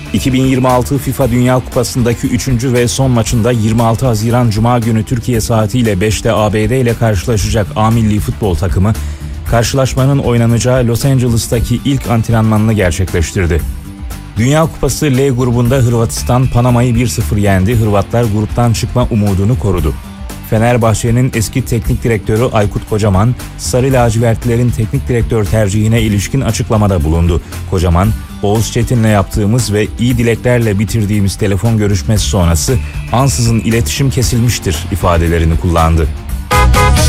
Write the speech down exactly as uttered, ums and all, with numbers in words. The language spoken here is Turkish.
iki bin yirmi altı FIFA Dünya Kupası'ndaki üçüncü ve son maçında yirmi altı Haziran Cuma günü Türkiye saatiyle beşte A B D ile karşılaşacak A milli futbol takımı, karşılaşmanın oynanacağı Los Angeles'taki ilk antrenmanını gerçekleştirdi. Dünya Kupası L grubunda Hırvatistan Panama'yı bir sıfır yendi. Hırvatlar gruptan çıkma umudunu korudu. Fenerbahçe'nin eski teknik direktörü Aykut Kocaman, Sarı Lacivertlilerin teknik direktör tercihine ilişkin açıklamada bulundu. Kocaman, Oğuz Çetin'le yaptığımız ve iyi dileklerle bitirdiğimiz telefon görüşmesi sonrası ansızın iletişim kesilmiştir ifadelerini kullandı.